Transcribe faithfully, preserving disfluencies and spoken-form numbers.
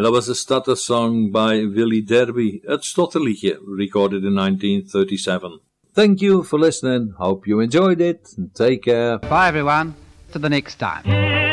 dat was de starter song by Willie Derby, het stotterliedje, recorded in nineteen thirty-seven. Thank you for listening. Hope you enjoyed it. Take care. Bye everyone. To the next time.